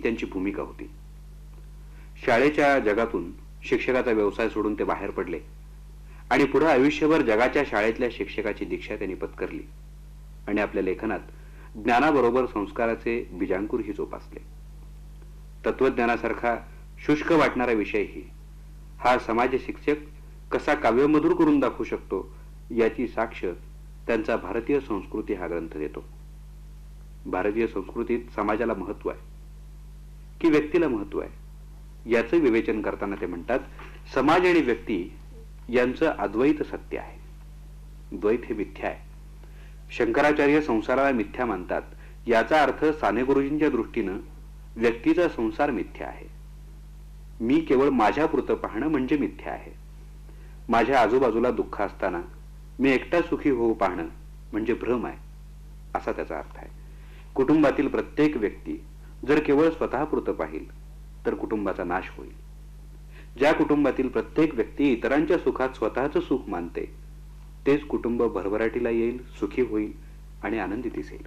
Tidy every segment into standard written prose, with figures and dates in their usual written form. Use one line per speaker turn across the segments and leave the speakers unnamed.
त्यांची भूमिका होती. शाळेच्या जगातून शिक्षकाचा व्यवसाय सोडून ते बाहेर पडले आणि पुढे आयुष्यभर जगाच्या शाळेतल्या शिक्षकाची दीक्षा त्यांनी पत्करली आणि आपल्या लेखनात ज्ञानाबरोबर संस्काराचे बीजांकुरही जोपासले. तत्वज्ञानासारखा शुष्क वाटणारा विषयही हा समाज शिक्षक कसा काव्यमधुर करून दाखवू शकतो याची साक्ष त्यांचा भारतीय संस्कृती हा ग्रंथ देतो. भारतीय संस्कृतीत समाजाला महत्व आहे की व्यक्तीला महत्व आहे याचं विवेचन करताना ते म्हणतात, समाज आणि व्यक्ती यांचं अद्वैत सत्य आहे. द्वैत हे मिथ्या आहे. शंकराचार्य संसाराला मिथ्या मानतात. याचा अर्थ साने गुरुजींच्या दृष्टीनं व्यक्तीचा संसार मिथ्या आहे. मी केवळ माझ्यापुरतं पाहणं म्हणजे मिथ्या आहे. माझ्या आजूबाजूला दुःख असताना मी एकटा सुखी होऊ पाहणं म्हणजे भ्रम आहे, असा त्याचा अर्थ आहे. कुटुंबातील प्रत्येक व्यक्ती जर केवळ स्वतःपुरतं पाहिल तर कुटुंबाचा नाश होईल. ज्या कुटुंबातील प्रत्येक व्यक्ती इतरांच्या सुखात स्वतःचं सुख मानते तेच कुटुंब भरभराटीला येईल, सुखी होईल आणि आनंदी दिसेल.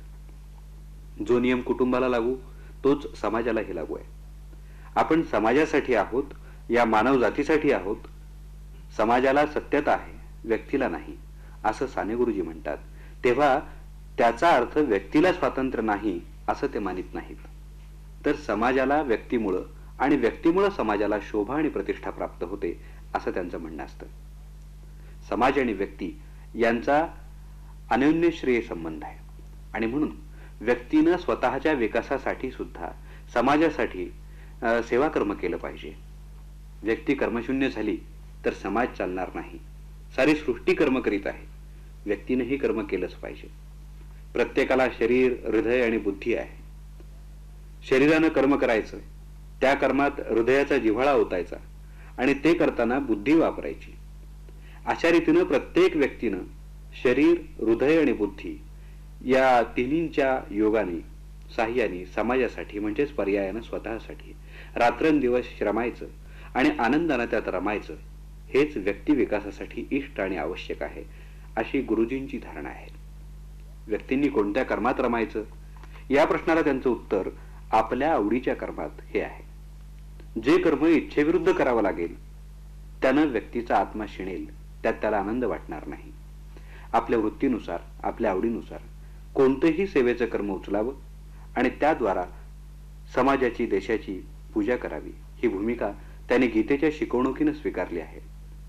जो नियम कुटुंबाला लागू तोच समाजालाही लागू आहे. आपण समाजासाठी आहोत, या मानव जातीसाठी आहोत. समाजाला सत्यता आहे, व्यक्तीला नाही, असं साने गुरुजी म्हणतात. तेव्हा त्याचा अर्थ व्यक्तीला स्वातंत्र्य नाही असं ते मानित नाहीत, तर समाजाला व्यक्तीमुळं आणि व्यक्तीमुळं समाजाला शोभा आणि प्रतिष्ठा प्राप्त होते असं त्यांचं म्हणणं असतं. समाज आणि व्यक्ती यांचा अनन्यश्रेय संबंध आहे आणि म्हणून व्यक्तीनं स्वतःच्या विकासासाठी सुद्धा समाजासाठी सेवाकर्म केलं पाहिजे. व्यक्ती कर्मशून्य झाली तर समाज चालणार नाही. सारी सृष्टी कर्म करीत आहे, व्यक्तीनेही कर्म केलंच पाहिजे. प्रत्येकाला शरीर, हृदय आणि बुद्धी आहे. शरीरानं कर्म करायचं, त्या कर्मात हृदयाचा जिव्हाळा ओतायचा आणि ते करताना बुद्धी वापरायची. अशा रीतीनं प्रत्येक व्यक्तीनं शरीर, हृदय आणि बुद्धी या तिन्हींच्या योगाने, साह्याने समाजासाठी म्हणजेच पर्यायानं स्वतःसाठी रात्रंदिवस श्रमायचं आणि आनंदानं त्यात रमायचं हेच व्यक्ती विकासासाठी इष्ट आणि आवश्यक आहे, अशी गुरुजींची धारणा आहे. व्यक्तींनी कोणत्या कर्मात रमायचं या प्रश्नाला त्यांचं उत्तर आपल्या आवडीच्या कर्मात हे आहे. जे कर्म इच्छेविरुद्ध करावं लागेल त्यानं व्यक्तीचा आत्मा शिणेल, त्यात त्याला आनंद वाटणार नाही. आपल्या वृत्तीनुसार, आपल्या आवडीनुसार कोणतंही सेवेचं कर्म उचलावं आणि त्याद्वारा समाजाची, देशाची पूजा करावी, ही भूमिका त्याने गीतेच्या शिकवणुकीनं स्वीकारली आहे.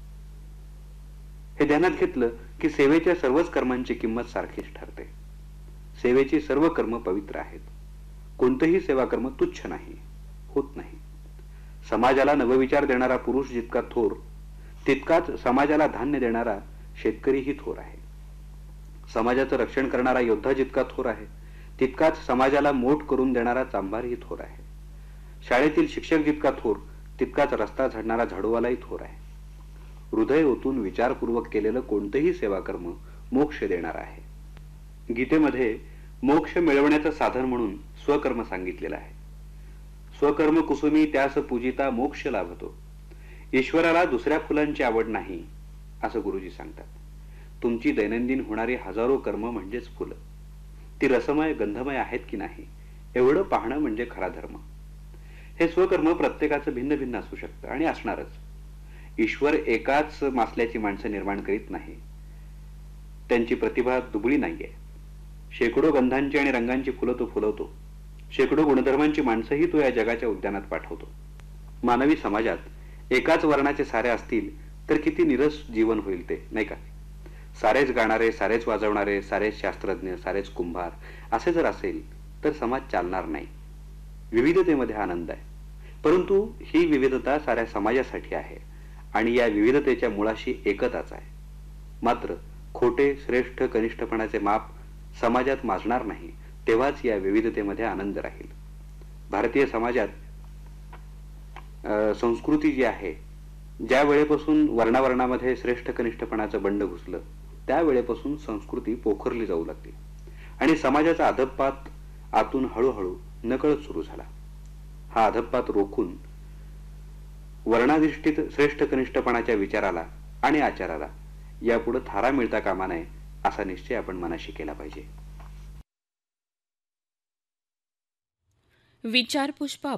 हे ध्यानात घेतलं की सेवेच्या सर्वच कर्मांची किंमत सारखीच ठरते. सेवेची सर्व कर्म पवित्र आहेत. कोणतंही सेवाकर्म तुच्छ नाही, होत नाही. समाजाला नवविचार देणारा पुरुष जितका थोर तितकाच समाजाला धान्य देणारा शेतकरीही थोर आहे. समाजाचं रक्षण करणारा योद्धा जितका थोर आहे तितकाच समाजाला मोठ करून देणारा चांभारही थोर आहे. शाळेतील शिक्षक जितका थोर तितकाच रस्ता झाडणारा झाडूवालाही थोर आहे. हृदय ओतून विचारपूर्वक केलेलं कोणतंही सेवाकर्म मोक्ष देणार आहे. गीतेमध्ये मोक्ष मिळवण्याचं साधन म्हणून स्वकर्म सांगितलेलं आहे. स्वकर्म कुसुमी त्यास पूजिता मोक्ष लाभतो. ईश्वराला दुसऱ्या फुलांची आवड नाही असं गुरुजी सांगतात. तुमची दैनंदिन होणारी हजारो कर्म म्हणजेच फुलं. ती रसमय, गंधमय आहेत की नाही एवढं पाहणं म्हणजे खरा धर्म. हे स्वकर्म प्रत्येकाचं भिन्न भिन्न असू शकतं आणि असणारच. ईश्वर एकाच मासल्याची माणसं निर्माण करीत नाही. त्यांची प्रतिभा दुबळी नाहीये. शेकडो गंधांची आणि रंगांची फुलं तो फुलवतो. शेकडो गुणधर्मांची माणसंही तो या जगाच्या उद्यानात पाठवतो. मानवी समाजात एकाच वर्णाचे सारे असतील तर किती निरस जीवन होईल ते, नाही का? सारेच गाणारे, सारेच वाजवणारे, सारेच शास्त्रज्ञ, सारेच कुंभार असे जर असेल तर समाज चालणार नाही. विविधतेमध्ये आनंद आहे, परंतु ही विविधता साऱ्या समाजासाठी आहे आणि या विविधतेच्या मुळाशी एकताच आहे. मात्र खोटे, श्रेष्ठ, कनिष्ठपणाचे माप समाजात माजणार नाही, तेव्हाच या विविधतेमध्ये आनंद राहील. भारतीय समाजात संस्कृती जी आहे, ज्या वेळेपासून वर्णावर्णामध्ये श्रेष्ठ कनिष्ठपणाचं बंड घुसलं त्या वेळेपासून संस्कृती पोखरली जाऊ लागली आणि समाजाचा अधःपात आतून हळूहळू नकळत सुरू झाला. हा अधःपात रोखून वर्णाधिष्ठित श्रेष्ठ कनिष्ठपणाच्या विचाराला आणि आचाराला यापुढे थारा मिळता कामा नये असा निश्चय आपण मनाशी केला पाहिजे.
विचारपुष्प